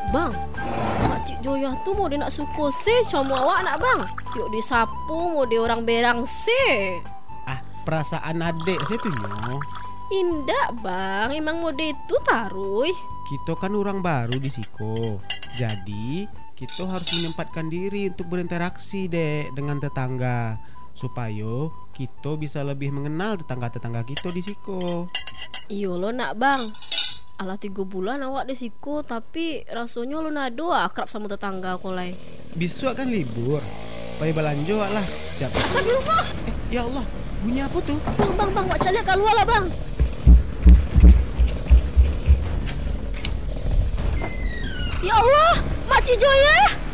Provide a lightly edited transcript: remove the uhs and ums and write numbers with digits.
Bang, Makcik Joyah tuh mau dia nak suka sih sama awak nak bang. Yuk disapu mau dia orang berang sih. Ah, perasaan adik saya tuh nyo. Indah bang, emang mode itu taruh. Kita kan orang baru di Siko. Jadi kita harus menyempatkan diri untuk berinteraksi dek dengan tetangga supaya kita bisa lebih mengenal tetangga-tetangga kita di Siko. Iyo lo nak bang. Alah 3 bulan awak di Siko, tapi rasanya lo nado akrab sama tetangga aku lai. Besok kan libur. Payah belanja lah. Siap. Astagfirullah. Ya Allah, bunyi apa tuh? Bang, wak cari keluar lah bang. Ya Allah, Makcik Joyah.